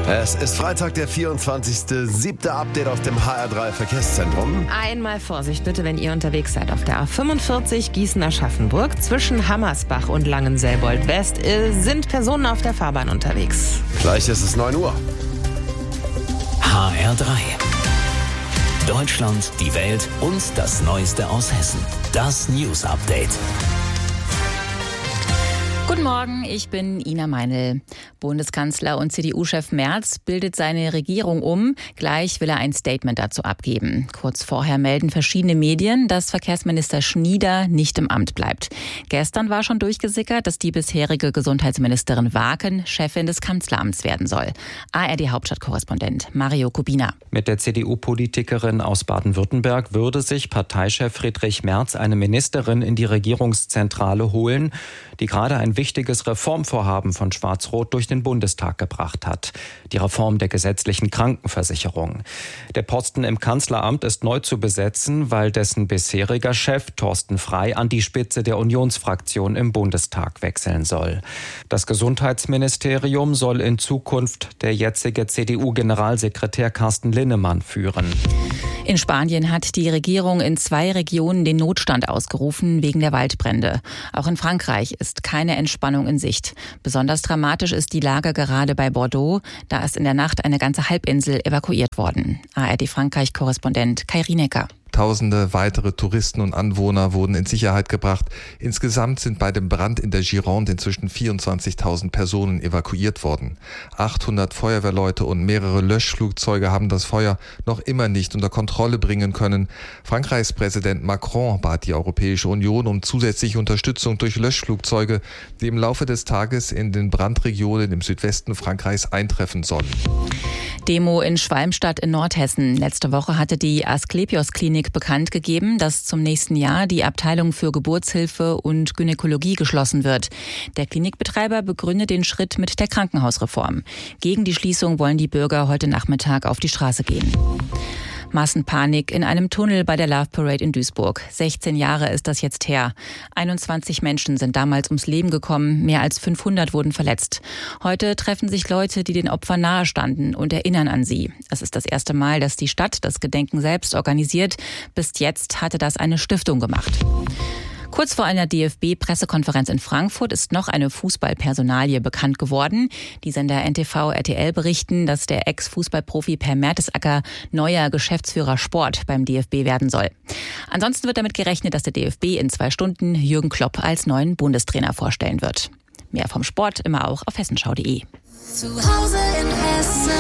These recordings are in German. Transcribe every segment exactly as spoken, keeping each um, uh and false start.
Es ist Freitag, der vierundzwanzigste siebte Update aus dem H R drei Verkehrszentrum. Einmal Vorsicht bitte, wenn ihr unterwegs seid auf der A fünfundvierzig Gießen-Aschaffenburg. Zwischen Hammersbach und Langenselbold West sind Personen auf der Fahrbahn unterwegs. Gleich ist es neun Uhr. H R drei. Deutschland, die Welt und das Neueste aus Hessen. Das News Update. Guten Morgen, ich bin Ina Meinl. Bundeskanzler und C D U-Chef Merz bildet seine Regierung um. Gleich will er ein Statement dazu abgeben. Kurz vorher melden verschiedene Medien, dass Verkehrsminister Schnieder nicht im Amt bleibt. Gestern war schon durchgesickert, dass die bisherige Gesundheitsministerin Waaken Chefin des Kanzleramts werden soll. A R D-Hauptstadtkorrespondent Mario Kubina. Mit der C D U-Politikerin aus Baden-Württemberg würde sich Parteichef Friedrich Merz eine Ministerin in die Regierungszentrale holen, die gerade ein wichtiges Reformvorhaben von Schwarz-Rot durch den Bundestag gebracht hat. Die Reform der gesetzlichen Krankenversicherung. Der Posten im Kanzleramt ist neu zu besetzen, weil dessen bisheriger Chef Thorsten Frey an die Spitze der Unionsfraktion im Bundestag wechseln soll. Das Gesundheitsministerium soll in Zukunft der jetzige C D U-Generalsekretär Carsten Linnemann führen. In Spanien hat die Regierung in zwei Regionen den Notstand ausgerufen wegen der Waldbrände. Auch in Frankreich ist keine Entspannung in Sicht. Besonders dramatisch ist die Lage gerade bei Bordeaux. Da ist in der Nacht eine ganze Halbinsel evakuiert worden. A R D-Frankreich-Korrespondent Kai Rienecker. Tausende weitere Touristen und Anwohner wurden in Sicherheit gebracht. Insgesamt sind bei dem Brand in der Gironde inzwischen vierundzwanzigtausend Personen evakuiert worden. achthundert Feuerwehrleute und mehrere Löschflugzeuge haben das Feuer noch immer nicht unter Kontrolle bringen können. Frankreichs Präsident Macron bat die Europäische Union um zusätzliche Unterstützung durch Löschflugzeuge, die im Laufe des Tages in den Brandregionen im Südwesten Frankreichs eintreffen sollen. Demo in Schwalmstadt in Nordhessen. Letzte Woche hatte die Asklepios-Klinik bekannt gegeben, dass zum nächsten Jahr die Abteilung für Geburtshilfe und Gynäkologie geschlossen wird. Der Klinikbetreiber begründet den Schritt mit der Krankenhausreform. Gegen die Schließung wollen die Bürger heute Nachmittag auf die Straße gehen. Massenpanik in einem Tunnel bei der Love Parade in Duisburg. sechzehn Jahre ist das jetzt her. einundzwanzig Menschen sind damals ums Leben gekommen, mehr als fünfhundert wurden verletzt. Heute treffen sich Leute, die den Opfern nahestanden und erinnern an sie. Es ist das erste Mal, dass die Stadt das Gedenken selbst organisiert. Bis jetzt hatte das eine Stiftung gemacht. Kurz vor einer D F B-Pressekonferenz in Frankfurt ist noch eine Fußballpersonalie bekannt geworden. Die Sender N T V R T L berichten, dass der Ex-Fußballprofi Per Mertesacker neuer Geschäftsführer Sport beim D F B werden soll. Ansonsten wird damit gerechnet, dass der D F B in zwei Stunden Jürgen Klopp als neuen Bundestrainer vorstellen wird. Mehr vom Sport immer auch auf hessenschau punkt de. Zu Hause in Hessen.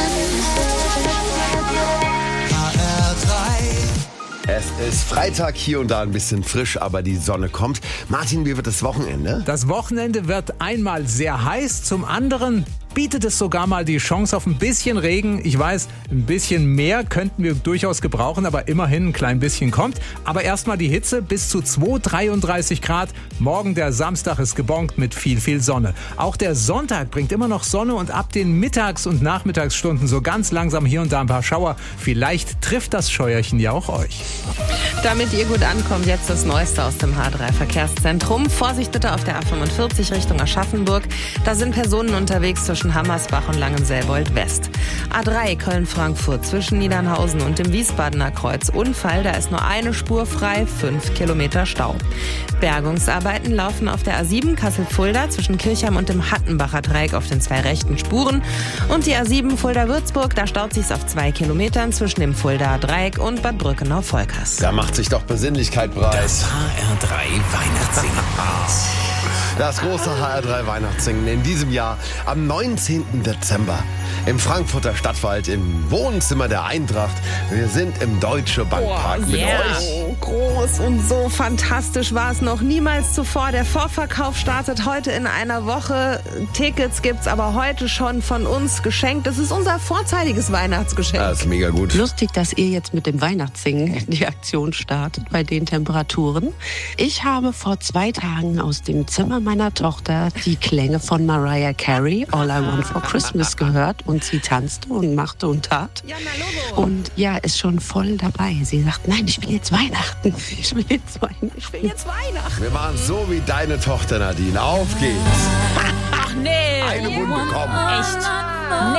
Es ist Freitag, hier und da ein bisschen frisch, aber die Sonne kommt. Martin, wie wird das Wochenende? Das Wochenende wird einmal sehr heiß, zum anderen bietet es sogar mal die Chance auf ein bisschen Regen. Ich weiß, ein bisschen mehr könnten wir durchaus gebrauchen, aber immerhin ein klein bisschen kommt. Aber erstmal die Hitze bis zu zweiunddreißig Grad. Morgen der Samstag ist gebongt mit viel, viel Sonne. Auch der Sonntag bringt immer noch Sonne und ab den Mittags- und Nachmittagsstunden so ganz langsam hier und da ein paar Schauer. Vielleicht trifft das Scheuerchen ja auch euch. Damit ihr gut ankommt, jetzt das Neueste aus dem H drei Verkehrszentrum. Vorsicht bitte auf der A fünfundvierzig Richtung Aschaffenburg. Da sind Personen unterwegs zwischen Hammersbach und Langenselbold West. A drei Köln-Frankfurt zwischen Niedernhausen und dem Wiesbadener Kreuz. Unfall, da ist nur eine Spur frei, fünf Kilometer Stau. Bergungsarbeiten laufen auf der A sieben Kassel-Fulda zwischen Kirchheim und dem Hattenbacher Dreieck auf den zwei rechten Spuren. Und die A sieben Fulda-Würzburg, da staut sich's auf zwei Kilometern zwischen dem Fuldaer Dreieck und Bad Brückenau-Volkers. Da macht sich doch Besinnlichkeit breit. Das H R drei Weihnachtssingen. Das große H R drei Weihnachtssingen in diesem Jahr am neunzehnten Dezember im Frankfurter Stadtwald im Wohnzimmer der Eintracht. Wir sind im Deutsche Bankpark mit yeah. euch. So groß und so fantastisch war es noch niemals zuvor. Der Vorverkauf startet heute in einer Woche. Tickets gibt's aber heute schon von uns geschenkt. Das ist unser vorzeitiges Weihnachtsgeschenk. Das ist mega gut. Lustig, dass ihr jetzt mit dem Weihnachtssingen die Aktion startet bei den Temperaturen. Ich habe vor zwei Tagen aus dem Zimmer meiner Tochter die Klänge von Mariah Carey, All I Want for Christmas, gehört und sie tanzte und machte und tat. Ja, na Logo. Und ja, ist schon voll dabei. Sie sagt, nein, ich will jetzt Weihnachten. Ich will jetzt Weihnachten. Ich will jetzt Weihnachten. Wir machen so wie deine Tochter Nadine. Auf geht's. Ach nee. Eine Wunde, komm. Echt?